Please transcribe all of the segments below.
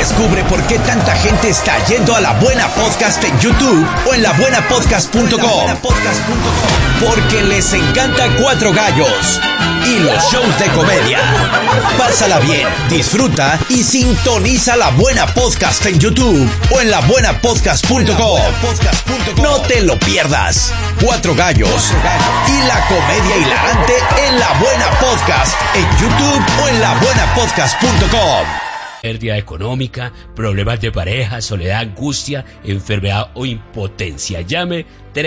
Descubre por qué tanta gente está yendo a La Buena Podcast en YouTube o en labuenapodcast.com. Porque les encanta Cuatro Gallos y los shows de comedia. Pásala bien, disfruta y sintoniza La Buena Podcast en YouTube o en labuenapodcast.com. No te lo pierdas. Cuatro Gallos y la comedia hilarante en La Buena Podcast en YouTube o en labuenapodcast.com. Pérdida económica, problemas de pareja, soledad, angustia, enfermedad o impotencia. Llame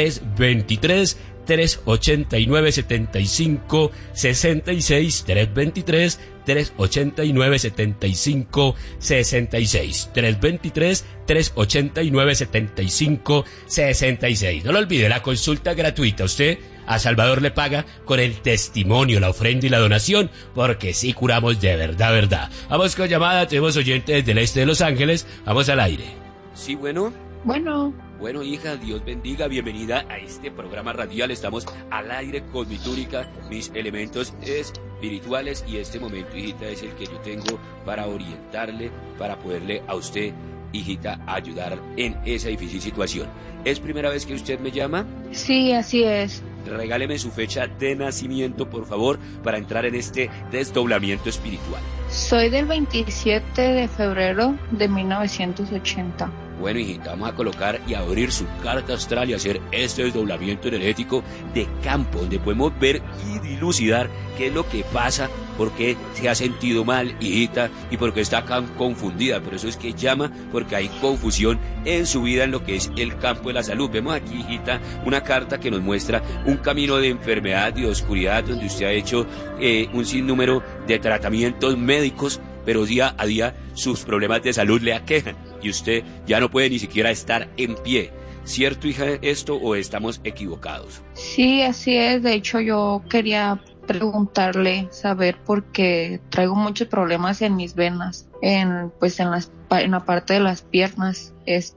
323-389-7566, 323-389-7566, 323-389-7566. No lo olvide, la consulta gratuita. Usted a Salvador le paga con el testimonio, la ofrenda y la donación, porque sí curamos de verdad, verdad. Vamos con llamada, tenemos oyentes desde el este de Los Ángeles, vamos al aire. Sí, bueno. Bueno, hija, Dios bendiga, bienvenida a este programa radial. Estamos al aire con mi túnica, mis elementos espirituales, y este momento, hijita, es el que yo tengo para orientarle, para poderle a usted, hijita, ayudar en esa difícil situación. ¿Es primera vez que usted me llama? Sí, así es. Regáleme su fecha de nacimiento, por favor, para entrar en este desdoblamiento espiritual. Soy del 27 de febrero de 1980. Bueno, hijita, vamos a colocar y abrir su carta astral y hacer este desdoblamiento energético de campo, donde podemos ver y dilucidar qué es lo que pasa, por qué se ha sentido mal, hijita, y por qué está tan confundida. Por eso es que llama, porque hay confusión en su vida en lo que es el campo de la salud. Vemos aquí, hijita, una carta que nos muestra un camino de enfermedad y de oscuridad, donde usted ha hecho un sinnúmero de tratamientos médicos, pero día a día sus problemas de salud le aquejan y usted ya no puede ni siquiera estar en pie. ¿Cierto, hija, esto, o estamos equivocados? Sí, así es. De hecho, yo quería preguntarle, saber, porque traigo muchos problemas en mis venas, en la parte de las piernas.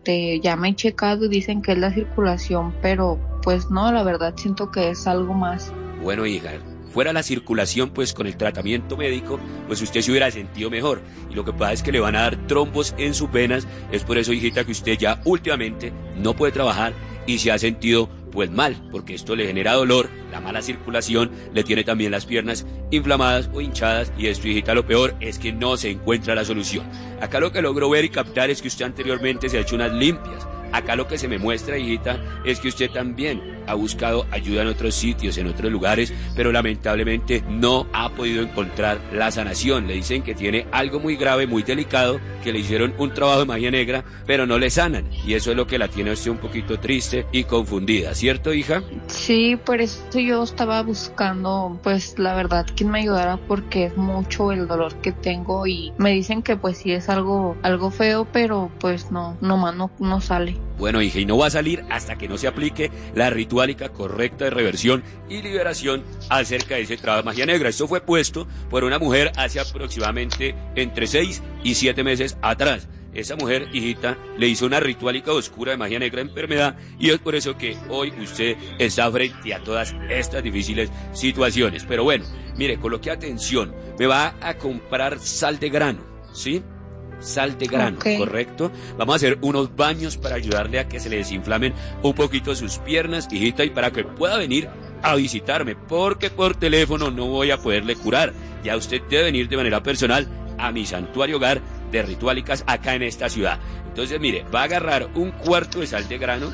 Ya me he checado y dicen que es la circulación, pero pues no, la verdad siento que es algo más. Bueno, hija, fuera la circulación, pues con el tratamiento médico, pues usted se hubiera sentido mejor. Y lo que pasa es que le van a dar trombos en sus venas. Es por eso, hijita, que usted ya últimamente no puede trabajar y se ha sentido pues mal, porque esto le genera dolor. La mala circulación le tiene también las piernas inflamadas o hinchadas, y esto, hijita, lo peor es que no se encuentra la solución. Acá lo que logro ver y captar es que usted anteriormente se ha hecho unas limpias. Acá lo que se me muestra, hijita, es que usted también ha buscado ayuda en otros sitios, en otros lugares, pero lamentablemente no ha podido encontrar la sanación. Le dicen que tiene algo muy grave, muy delicado, que le hicieron un trabajo de magia negra, pero no le sanan. Y eso es lo que la tiene a usted un poquito triste y confundida, ¿cierto, hija? Sí, por eso yo estaba buscando, pues la verdad, quien me ayudara, porque es mucho el dolor que tengo, y me dicen que pues sí es algo feo, pero pues no sale. Bueno, hija, y no va a salir hasta que no se aplique la rituálica correcta de reversión y liberación acerca de ese trabajo de magia negra. Esto fue puesto por una mujer hace aproximadamente entre 6 y 7 meses atrás. Esa mujer, hijita, le hizo una rituálica oscura de magia negra enfermedad, y es por eso que hoy usted está frente a todas estas difíciles situaciones. Pero bueno, mire, coloque atención, me va a comprar sal de grano, ¿sí? Sal de grano, okay. Correcto. Vamos a hacer unos baños para ayudarle a que se le desinflamen un poquito sus piernas, hijita, y para que pueda venir a visitarme, porque por teléfono no voy a poderle curar. Ya usted debe venir de manera personal a mi santuario hogar de rituálicas acá en esta ciudad. Entonces, mire, va a agarrar un cuarto de sal de grano,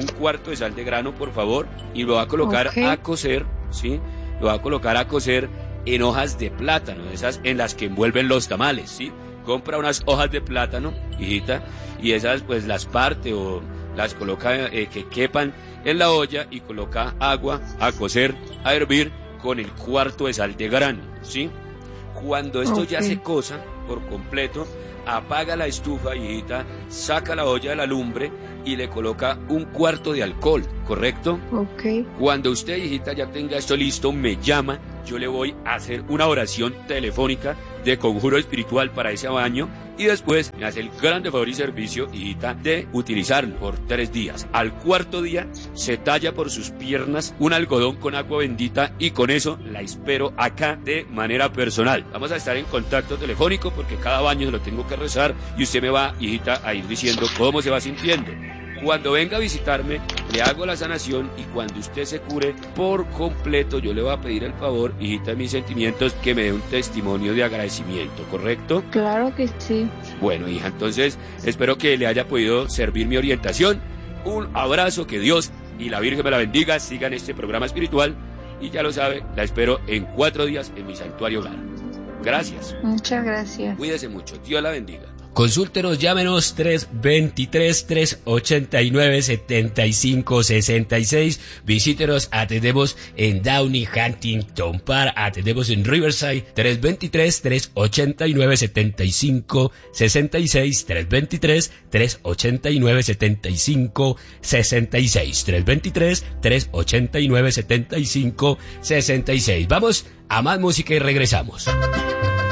por favor, y lo va a colocar a cocer, ¿sí? Lo va a colocar a cocer en hojas de plátano, esas en las que envuelven los tamales, ¿sí? Compra unas hojas de plátano, hijita, y esas pues las parte o las coloca que quepan en la olla, y coloca agua a cocer, a hervir con el cuarto de sal de grano, ¿sí? Cuando esto ya se cosa por completo, apaga la estufa, hijita, saca la olla de la lumbre y le coloca un cuarto de alcohol, ¿correcto? Ok. Cuando usted, hijita, ya tenga esto listo, me llama yo le voy a hacer una oración telefónica de conjuro espiritual para ese baño y después me hace el grande favor y servicio, hijita, de utilizarlo por 3 días. Al 4.º día se talla por sus piernas un algodón con agua bendita y con eso la espero acá de manera personal. Vamos a estar en contacto telefónico porque cada baño se lo tengo que rezar y usted me va, hijita, a ir diciendo cómo se va sintiendo. Cuando venga a visitarme, le hago la sanación y cuando usted se cure por completo, yo le voy a pedir el favor, hijita de mis sentimientos, que me dé un testimonio de agradecimiento, ¿correcto? Claro que sí. Bueno, hija, entonces espero que le haya podido servir mi orientación. Un abrazo, que Dios y la Virgen me la bendiga, sigan este programa espiritual y ya lo sabe, la espero en 4 días en mi santuario hogar. Gracias. Muchas gracias. Cuídese mucho, Dios la bendiga. Consúltenos, llámenos 323-389-7566. Visítenos, atendemos en Downey, Huntington Park, atendemos en Riverside, 323-389-7566, 323-389-7566, 323-389-7566. Vamos a más música y regresamos.